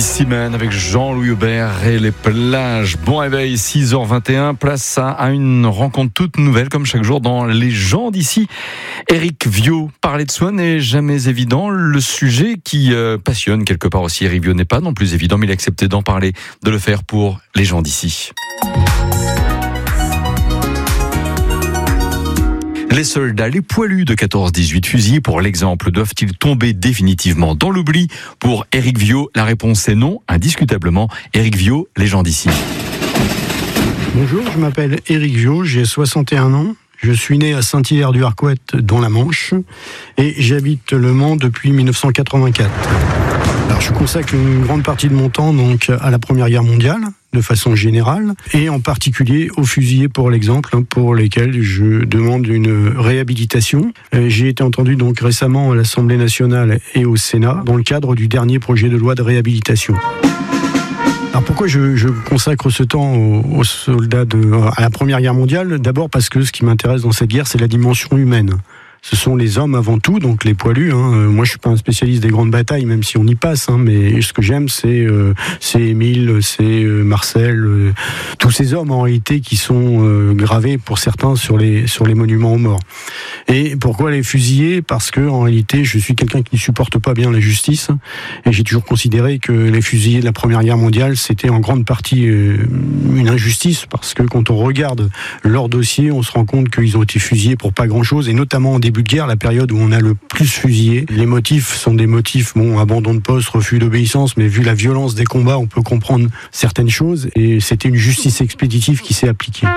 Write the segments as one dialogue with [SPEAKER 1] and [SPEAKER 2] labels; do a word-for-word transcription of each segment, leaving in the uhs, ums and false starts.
[SPEAKER 1] T-Seaman avec Jean-Louis Aubert et les plages. Bon réveil, six heures vingt et un, place à, à une rencontre toute nouvelle comme chaque jour dans Les gens d'ici. Éric Viau, parler de soi n'est jamais évident. Le sujet qui euh, passionne quelque part aussi Éric Viau n'est pas non plus évident, mais il a accepté d'en parler, de le faire pour Les gens d'ici. Les soldats, les poilus de quatorze dix-huit fusillés pour l'exemple, doivent-ils tomber définitivement dans l'oubli? Pour Éric Viau, la réponse est non, indiscutablement. Éric Viau, Les gens d'ici.
[SPEAKER 2] Bonjour, je m'appelle Éric Viau, j'ai soixante et un ans. Je suis né à Saint-Hilaire-du-Harcouët, dans la Manche, et j'habite Le Mans depuis dix-neuf cent quatre-vingt-quatre. Alors, je consacre une grande partie de mon temps donc à la Première Guerre mondiale, de façon générale, et en particulier aux fusillés pour l'exemple, pour lesquels je demande une réhabilitation. J'ai été entendu donc récemment à l'Assemblée nationale et au Sénat dans le cadre du dernier projet de loi de réhabilitation. Alors pourquoi je, je consacre ce temps aux, aux soldats de, à la Première Guerre mondiale? D'abord parce que ce qui m'intéresse dans cette guerre, c'est la dimension humaine. Ce sont les hommes avant tout, donc les poilus. Hein. Moi, je suis pas un spécialiste des grandes batailles, même si on y passe. Hein, mais ce que j'aime, c'est euh, c'est Émile, c'est euh, Marcel, euh, tous ces hommes en réalité qui sont euh, gravés pour certains sur les sur les monuments aux morts. Et pourquoi les fusiller? Parce que en réalité, je suis quelqu'un qui ne supporte pas bien la justice, et j'ai toujours considéré que les fusillés de la Première Guerre mondiale, c'était en grande partie euh, une injustice, parce que quand on regarde leur dossier, on se rend compte qu'ils ont été fusillés pour pas grand-chose, et notamment en début de guerre, la période où on a le plus fusillé. Les motifs sont des motifs, bon, abandon de poste, refus d'obéissance, mais vu la violence des combats, on peut comprendre certaines choses, et c'était une justice expéditive qui s'est appliquée.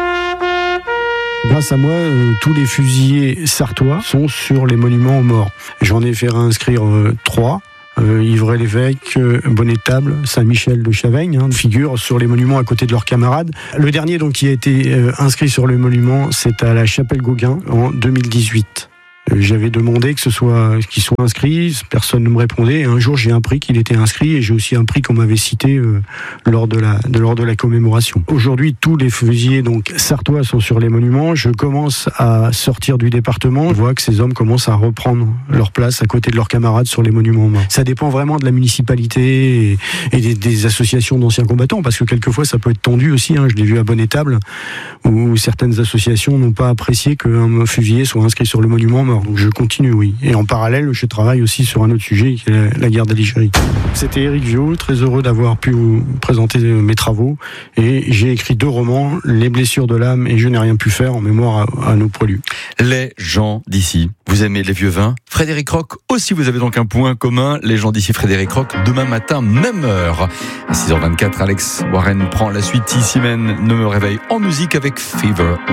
[SPEAKER 2] Grâce à moi, euh, tous les fusillés sartois sont sur les monuments aux morts. J'en ai fait réinscrire euh, trois. Euh, Ivray-l'Évêque, euh, Bonnet-Table, Saint-Michel de Chavaigne, hein, figurent sur les monuments à côté de leurs camarades. Le dernier donc qui a été euh, inscrit sur le monument, c'est à la chapelle Gauguin en deux mille dix-huit. Euh, j'avais demandé que ce soit qu'ils soient inscrits, personne ne me répondait. Et un jour, j'ai appris qu'il était inscrit, et j'ai aussi appris qu'on m'avait cité euh, lors de la de, lors de la commémoration. Aujourd'hui, tous les fusillés donc sartois sont sur les monuments. Je commence à sortir du département. Je vois que ces hommes commencent à reprendre leur place à côté de leurs camarades sur les monuments. Ça dépend vraiment de la municipalité et, et des, des associations d'anciens combattants, parce que quelquefois ça peut être tendu aussi. Hein. Je l'ai vu à Bonnet-Table, où certaines associations n'ont pas apprécié qu'un fusillé soit inscrit sur le monument. Donc je continue, oui. Et en parallèle, je travaille aussi sur un autre sujet, qui est la guerre d'Algérie. C'était Éric Viau, très heureux d'avoir pu vous présenter mes travaux. Et j'ai écrit deux romans, Les blessures de l'âme et Je n'ai rien pu faire, en mémoire à, à nos poilus.
[SPEAKER 1] Les gens d'ici. Vous aimez les vieux vins? Frédéric Roch aussi, vous avez donc un point commun. Les gens d'ici, Frédéric Roch, demain matin, même heure. À six heures vingt-quatre, Alex Warren prend la suite. T-Seaman ne me réveille en musique avec Fever.